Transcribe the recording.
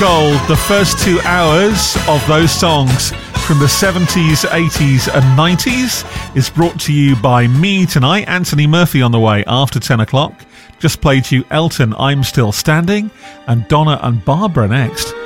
Gold, the first 2 hours of those songs from the 70s, 80s and 90s is brought to you by me tonight. Anthony Murphy on the way after 10 o'clock. Just played you Elton, I'm Still Standing, and Donna and Barbara next.